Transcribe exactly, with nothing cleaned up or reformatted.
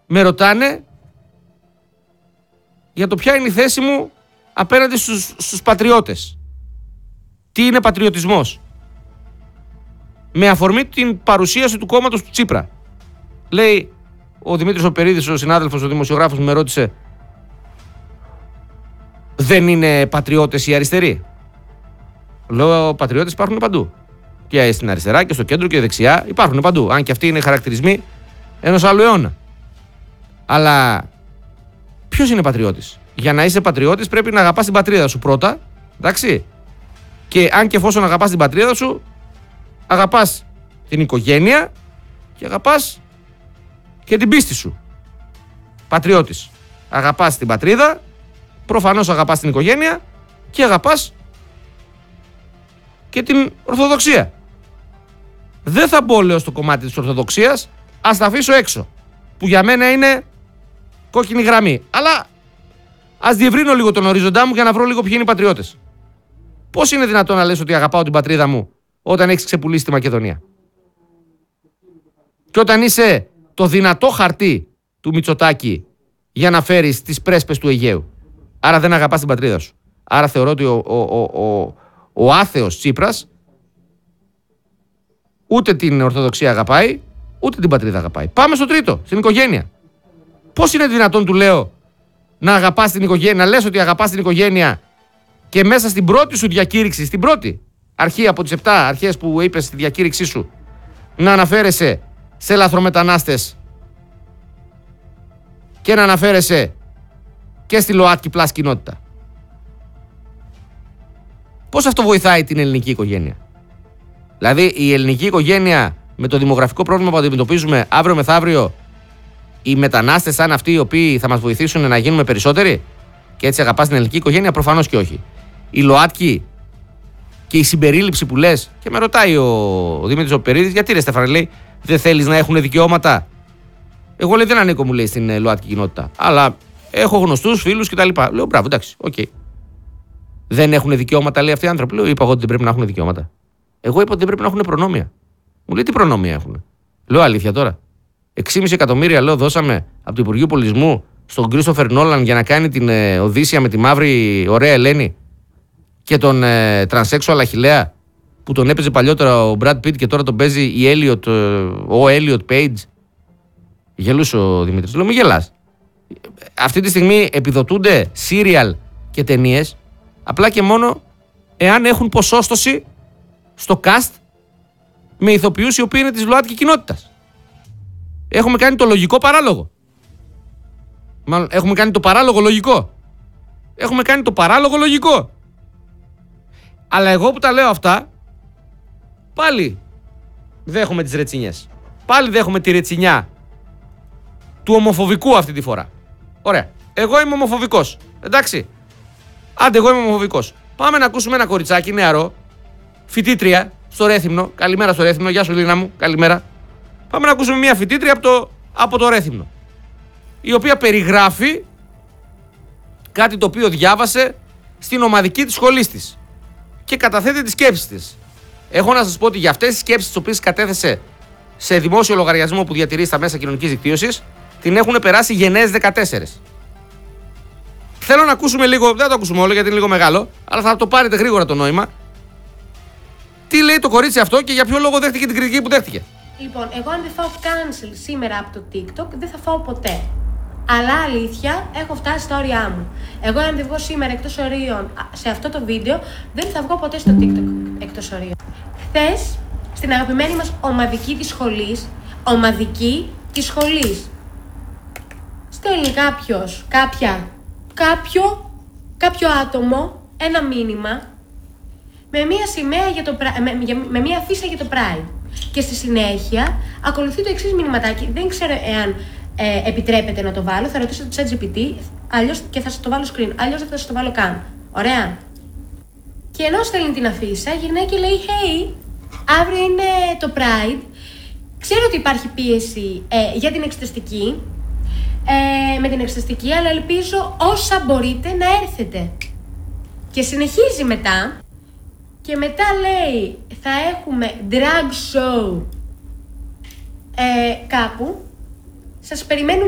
με ρωτάνε για το ποια είναι η θέση μου απέναντι στους, στους πατριώτες. Τι είναι πατριωτισμός. Με αφορμή την παρουσίαση του κόμματος του Τσίπρα. Λέει ο Δημήτρης ο Περίδης, ο συνάδελφος, ο δημοσιογράφος, με ρώτησε, δεν είναι πατριώτες οι αριστεροί? Λέω, πατριώτες υπάρχουν παντού. Και στην αριστερά και στο κέντρο και δεξιά υπάρχουν παντού. Αν και αυτοί είναι χαρακτηρισμοί ενός άλλου αιώνα. Αλλά ποιος είναι πατριώτης? Για να είσαι πατριώτης πρέπει να αγαπάς την πατρίδα σου πρώτα. Εντάξει. Και αν και εφόσον αγαπάς την πατρίδα σου, αγαπάς την οικογένεια και αγαπάς και την πίστη σου. Πατριώτης. Αγαπάς την πατρίδα, προφανώς αγαπάς την οικογένεια και αγαπάς και την Ορθοδοξία. Δεν θα μπω, λέω, στο κομμάτι της Ορθοδοξίας, ας τα αφήσω έξω, που για μένα είναι κόκκινη γραμμή. Αλλά ας διευρύνω λίγο τον ορίζοντά μου για να βρω λίγο ποιοι είναι οι πατριώτες. Πώς είναι δυνατόν να λες ότι αγαπάω την πατρίδα μου όταν έχεις ξεπουλήσει τη Μακεδονία? Και όταν είσαι το δυνατό χαρτί του Μητσοτάκη για να φέρεις τις πρέσπες του Αιγαίου. Άρα δεν αγαπάς την πατρίδα σου. Άρα θεωρώ ότι ο, ο, ο, ο, ο άθεος Τσίπρας ούτε την Ορθοδοξία αγαπάει, ούτε την πατρίδα αγαπάει. Πάμε στο τρίτο, στην οικογένεια. Πώς είναι δυνατόν, του λέω, να αγαπάς την οικογένεια, να λες ότι αγαπάς την οικογένεια και μέσα στην πρώτη σου διακήρυξη, στην πρώτη αρχή από τις επτά αρχές που είπες στη διακήρυξή σου, να αναφέρεσαι σε λαθρομετανάστες και να αναφέρεσαι και στη ΛΟΑΤΚΙ πλάς κοινότητα? Πώς αυτό βοηθάει την ελληνική οικογένεια? Δηλαδή η ελληνική οικογένεια με το δημογραφικό πρόβλημα που αντιμετωπίζουμε αύριο μεθαύριο, οι μετανάστες σαν αυτοί οι οποίοι θα μας βοηθήσουν να γίνουμε περισσότεροι και έτσι αγαπάς την ελληνική οικογένεια? Προφανώς και όχι. Η ΛΟΑΤΚΙ και η συμπερίληψη που λες, και με ρωτάει ο, ο Δημήτρης ο Περίδης, γιατί ρε Στέφανε, λέει, δεν θέλεις να έχουν δικαιώματα? Εγώ, λέει, δεν ανήκω, μου λέει, στην ΛΟΑΤΚΙ κοινότητα, αλλά έχω γνωστούς, φίλους κτλ. Λέω, μπράβο, εντάξει, οκ. Okay. Δεν έχουν δικαιώματα, λέει, αυτοί οι άνθρωποι? Λέω, είπα εγώ ότι δεν πρέπει να έχουν δικαιώματα? Εγώ είπα ότι δεν πρέπει να έχουν προνόμια. Μου λέει, τι προνόμια έχουν? Λέω, αλήθεια τώρα? έξι κόμμα πέντε εκατομμύρια, λέω, δώσαμε από το Υπουργείο Πολιτισμού στον Κρίστοφερ Νόλαν για να κάνει την ε, Οδύσσια με τη μαύρη ωραία Ελένη και τον ε, τρανσέξουαλ Αχιλλέα που τον έπαιζε παλιότερα ο Μπραντ Πιτ και τώρα τον παίζει η Έλιοτ, ε, ο Έλιοτ Πέιτζ. Γελούσε ο Δημήτρης. Λέω, μη γελάς. Αυτή τη στιγμή επιδοτούνται σύριαλ και ταινίες απλά και μόνο εάν έχουν ποσόστοση στο cast με ηθοποιούς οι οποίοι είναι της ΛΟΑΤΚΙ κοινότητας. Έχουμε κάνει το λογικό παράλογο. Μάλλον έχουμε κάνει το παράλογο λογικό. Έχουμε κάνει το παράλογο λογικό. Αλλά εγώ που τα λέω αυτά, πάλι δέχομαι τις ρετσινιές. Πάλι δέχομαι τη ρετσινιά του ομοφοβικού αυτή τη φορά. Ωραία. Εγώ είμαι ομοφοβικός. Εντάξει. Άντε, εγώ είμαι ομοφοβικός. Πάμε να ακούσουμε ένα κοριτσάκι νεαρό, φοιτήτρια στο Ρέθυμνο. Καλημέρα στο Ρέθυμνο. Γεια σου, Λίνα μου. Καλημέρα. Πάμε να ακούσουμε μια φοιτήτρια από το, από το Ρέθυμνο, η οποία περιγράφει κάτι το οποίο διάβασε στην ομαδική της σχολής της και καταθέτει τις σκέψεις της. Έχω να σας πω ότι για αυτές τις σκέψεις τις οποίες κατέθεσε σε δημόσιο λογαριασμό που διατηρεί στα μέσα κοινωνικής δικτύωσης, την έχουν περάσει γενναίες δεκατέσσερα. Θέλω να ακούσουμε λίγο, δεν θα το ακούσουμε όλο γιατί είναι λίγο μεγάλο, αλλά θα το πάρετε γρήγορα το νόημα. Τι λέει το κορίτσι αυτό και για ποιο λόγο δέχτηκε την κριτική που δέχτηκε. Λοιπόν, εγώ αν δεν φάω cancel σήμερα από το TikTok, δεν θα φάω ποτέ. Αλλά αλήθεια, έχω φτάσει στα όρια μου. Εγώ αν δεν βγω σήμερα εκτός ορίων σε αυτό το βίντεο, δεν θα βγω ποτέ στο TikTok εκτός ορίων. Χθες, στην αγαπημένη μας ομαδική της σχολής, ομαδική της σχολής, στέλνει κάποιος, κάποια, κάποιο, κάποιο άτομο, ένα μήνυμα, με μία σημαία για το, με, με, με μία αφίσα για το Pride. Και στη συνέχεια ακολουθεί το εξής μηνυματάκι. Δεν ξέρω εάν ε, επιτρέπεται να το βάλω. Θα ρωτήσω το ChatGPT αλλιώς και θα σας το βάλω screen. Αλλιώς δεν θα σας το βάλω καν. Ωραία. Και ενώ στέλνει την αφίσα, γυρνάει και λέει: Hey, αύριο είναι το Pride. Ξέρω ότι υπάρχει πίεση ε, για την εξεταστική. Ε, με την εξεταστική, αλλά ελπίζω όσα μπορείτε να έρθετε. Και συνεχίζει μετά. Και μετά λέει, θα έχουμε drag show ε, κάπου. Σας περιμένουμε.